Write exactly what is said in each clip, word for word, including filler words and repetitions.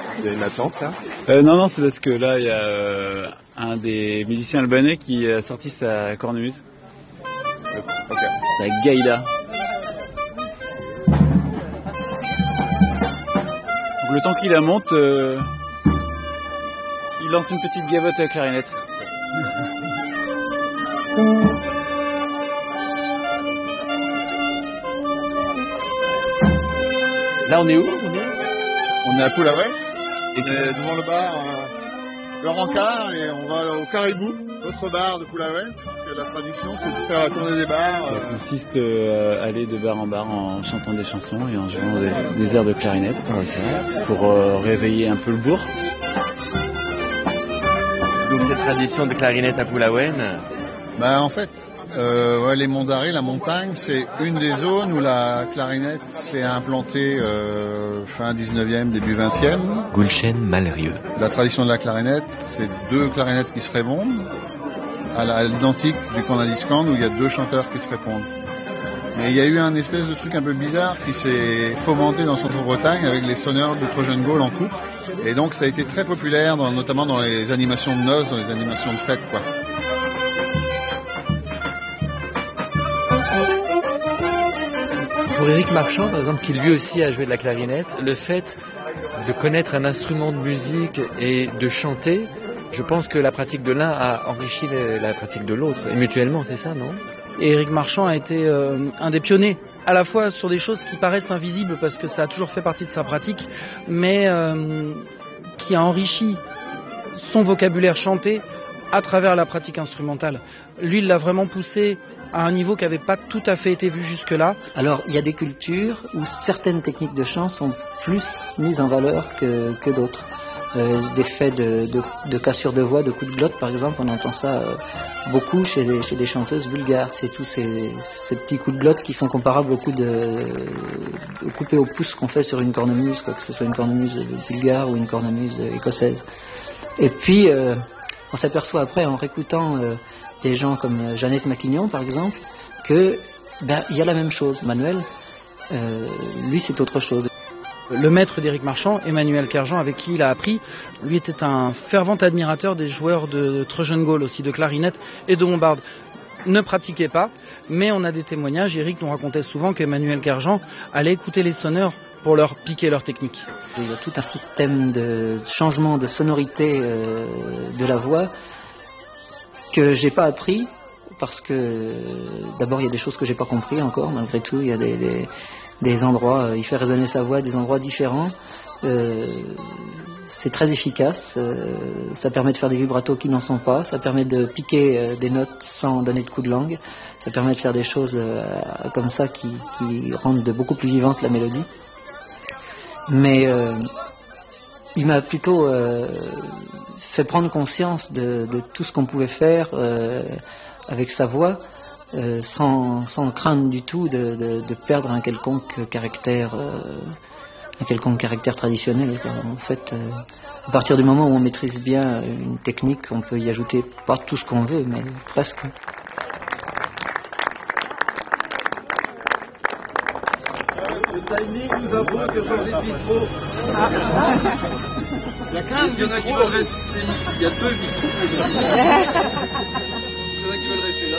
Il y a une attente là euh, Non, non, c'est parce que là, il y a euh, un des musiciens albanais qui a sorti sa cornemuse. Okay. Sa gaïda. Donc, le temps qu'il la monte, euh, il lance une petite gavotte à la clarinette. Là, on est où? On est à Pulaouet, on est devant le bar euh, le Rancard et on va au Caribou, l'autre bar de Pulaouet, parce que la tradition c'est de faire la tournée des bars. Euh... Ça consiste euh, à aller de bar en bar en chantant des chansons et en jouant des, des airs de clarinette okay. pour euh, réveiller un peu le bourg. Donc cette tradition de clarinette à Pulaouet, bah, en fait, euh, ouais, les Monts d'Arrée, la montagne, c'est une des zones où la clarinette s'est implantée euh, fin dix-neuvième, début vingtième. Gulchen Malrieux. La tradition de la clarinette, c'est deux clarinettes qui se répondent, à l'identique du Cornadiscan où il y a deux chanteurs qui se répondent. Mais il y a eu un espèce de truc un peu bizarre qui s'est fomenté dans Centre-Bretagne avec les sonneurs de Trojan Gaulle en couple. Et donc ça a été très populaire, dans, notamment dans les animations de noces, dans les animations de fête, quoi. Pour Éric Marchand, par exemple, qui lui aussi a joué de la clarinette, le fait de connaître un instrument de musique et de chanter, je pense que la pratique de l'un a enrichi la pratique de l'autre, et mutuellement, c'est ça, non? Et Éric Marchand a été euh, un des pionniers, à la fois sur des choses qui paraissent invisibles parce que ça a toujours fait partie de sa pratique, mais euh, qui a enrichi son vocabulaire chanté à travers la pratique instrumentale. Lui, il l'a vraiment poussé à un niveau qui n'avait pas tout à fait été vu jusque-là. Alors, il y a des cultures où certaines techniques de chant sont plus mises en valeur que, que d'autres. Euh, des faits de, de, de cassure de voix, de coups de glotte, par exemple, on entend ça euh, beaucoup chez des, chez des chanteuses bulgares. C'est tous ces, ces petits coups de glotte qui sont comparables aux coups de, de coupés au pouce qu'on fait sur une cornemuse, quoi, que ce soit une cornemuse bulgare ou une cornemuse écossaise. Et puis, euh, on s'aperçoit après, en réécoutant euh, des gens comme Jeannette Maquignon, par exemple, que ben, il y a la même chose. Manuel, euh, lui, c'est autre chose. Le maître d'Éric Marchand, Emmanuel Kerjean, avec qui il a appris, lui était un fervent admirateur des joueurs de Trojan Gaulle, aussi de clarinette et de bombarde. Ne pratiquait pas, mais on a des témoignages. Éric nous racontait souvent qu'Emmanuel Kerjean allait écouter les sonneurs pour leur piquer leur technique. Il y a tout un système de changement de sonorité euh, de la voix que j'ai pas appris parce que d'abord il y a des choses que j'ai pas compris encore, malgré tout. Il y a des, des des endroits, euh, il fait résonner sa voix à des endroits différents. Euh, c'est très efficace, euh, ça permet de faire des vibratos qui n'en sont pas, ça permet de piquer euh, des notes sans donner de coup de langue, ça permet de faire des choses euh, comme ça qui, qui rendent de beaucoup plus vivante la mélodie. Mais euh, il m'a plutôt euh, fait prendre conscience de, de tout ce qu'on pouvait faire euh, avec sa voix. Euh, sans, sans craindre du tout de, de, de perdre un quelconque caractère, euh, un quelconque caractère traditionnel. En fait, euh, à partir du moment où on maîtrise bien une technique, on peut y ajouter pas tout ce qu'on veut, mais presque. Le timing nous avons que changer de micro. Il y a quinze Il y en a qui veulent rester. Il y a deux micros. Il y en a qui veulent rester là.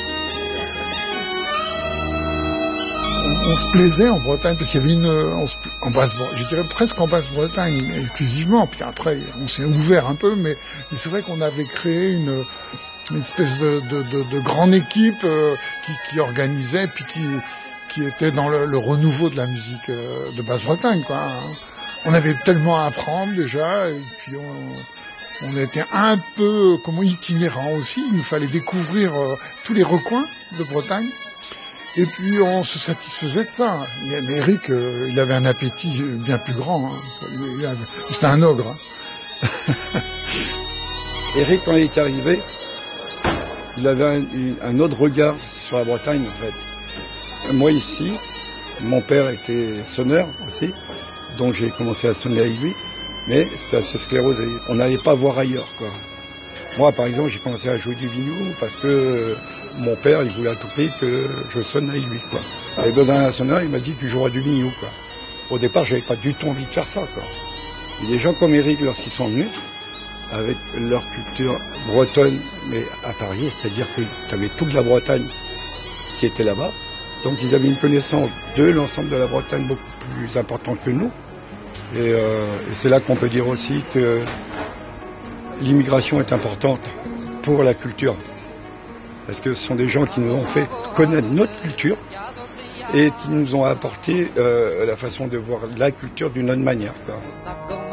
On, on se plaisait en Bretagne parce qu'il y avait une, on se, en basse, je dirais presque en Basse-Bretagne exclusivement. Puis après, on s'est ouvert un peu, mais, mais c'est vrai qu'on avait créé une, une espèce de, de, de, de grande équipe euh, qui, qui organisait, puis qui, qui était dans le, le renouveau de la musique euh, de Basse-Bretagne, quoi. On avait tellement à apprendre déjà, et puis on, on était un peu, comment, itinérant aussi. Il nous fallait découvrir euh, tous les recoins de Bretagne. Et puis on se satisfaisait de ça. Mais, mais Eric, euh, il avait un appétit bien plus grand. Hein. C'était un ogre. Hein. Eric, quand il est arrivé, il avait un, un autre regard sur la Bretagne, en fait. Moi ici, mon père était sonneur aussi, donc j'ai commencé à sonner avec lui, mais c'était assez sclérosé. On n'allait pas voir ailleurs, quoi. Moi, par exemple, j'ai commencé à jouer du vignou parce que euh, mon père, il voulait à tout prix que je sonne avec lui, quoi. Il avait besoin d'un sonneur, il m'a dit que tu joueras du vignou, quoi. Au départ, j'avais pas du tout envie de faire ça, quoi. Et des gens comme Eric, lorsqu'ils sont venus, avec leur culture bretonne, mais à Paris, c'est-à-dire que tu avais toute la Bretagne qui était là-bas. Donc ils avaient une connaissance de l'ensemble de la Bretagne beaucoup plus importante que nous. Et, euh, et c'est là qu'on peut dire aussi que l'immigration est importante pour la culture. Parce que ce sont des gens qui nous ont fait connaître notre culture et qui nous ont apporté euh, la façon de voir la culture d'une autre manière, quoi.